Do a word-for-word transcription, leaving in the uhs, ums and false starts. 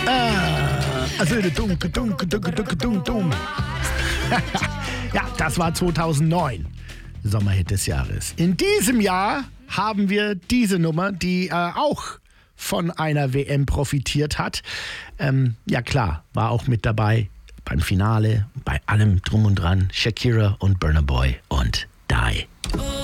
Ah, also dunkel, dunkel, dunkel, dunkel, dunkel, dunkel. Ja, das war zweitausendneun. Sommerhit des Jahres. In diesem Jahr haben wir diese Nummer, die äh, auch von einer W M profitiert hat. Ähm, ja klar, war auch mit dabei beim Finale, bei allem drum und dran. Shakira und Burna Boy und Die.